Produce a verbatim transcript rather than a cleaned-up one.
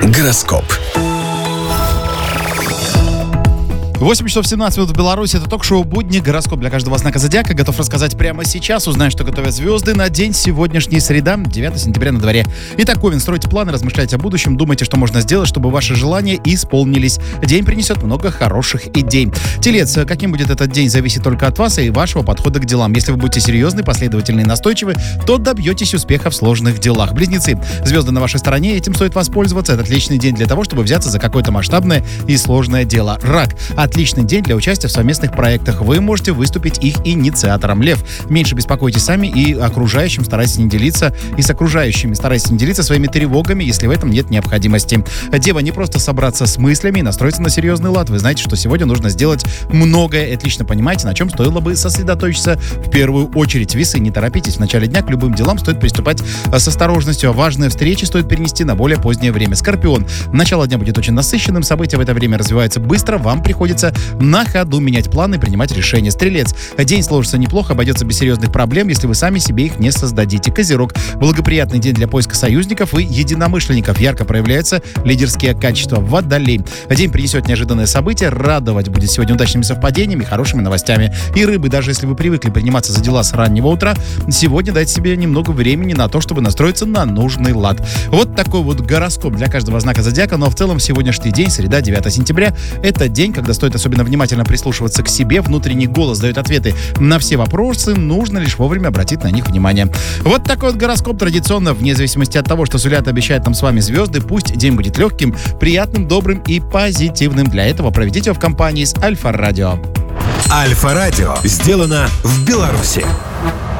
Гороскоп. восемь часов семнадцать минут в Беларуси. Это ток-шоу «Будни». Гороскоп для каждого знака зодиака. Готов рассказать прямо сейчас. Узнаем, что готовят звезды на день сегодняшний, среда, девятое сентября на дворе. Итак, Овен, стройте планы, размышляйте о будущем, думайте, что можно сделать, чтобы ваши желания исполнились. День принесет много хороших идей. Телец, каким будет этот день, зависит только от вас и вашего подхода к делам. Если вы будете серьезны, последовательны и настойчивы, то добьетесь успеха в сложных делах. Близнецы, звезды на вашей стороне, этим стоит воспользоваться. Это отличный день для того, чтобы взяться за какое-то масштабное и сложное дело. Рак, отличный день для участия в совместных проектах. Вы можете выступить их инициатором. Лев, меньше беспокойтесь сами и окружающим старайтесь не делиться, и с окружающими старайтесь не делиться своими тревогами, если в этом нет необходимости. Дева, не просто собраться с мыслями и настроиться на серьезный лад. Вы знаете, что сегодня нужно сделать многое и отлично понимаете, на чем стоило бы сосредоточиться в первую очередь. Весы, не торопитесь. В начале дня к любым делам стоит приступать с осторожностью, а важные встречи стоит перенести на более позднее время. Скорпион, начало дня будет очень насыщенным, события в это время развиваются быстро, вам приходится на ходу менять планы и принимать решения. Стрелец, день сложится неплохо, обойдется без серьезных проблем, если вы сами себе их не создадите. Козерог, благоприятный день для поиска союзников и единомышленников. Ярко проявляются лидерские качества. Водолей, день принесет неожиданные события, радовать будет сегодня удачными совпадениями, хорошими новостями. И рыбы, даже если вы привыкли приниматься за дела с раннего утра, сегодня дайте себе немного времени на то, чтобы настроиться на нужный лад. Вот такой вот гороскоп для каждого знака зодиака, но в целом сегодняшний день, среда, девятое сентября, это день, когда стоит особенно внимательно прислушиваться к себе. Внутренний голос дает ответы на все вопросы, нужно лишь вовремя обратить на них внимание. Вот такой вот гороскоп традиционно, вне зависимости от того, что сулят, обещают нам с вами звезды. Пусть день будет легким, приятным, добрым и позитивным. Для этого проведите его в компании с Альфа-Радио. Альфа-Радио сделано в Беларуси.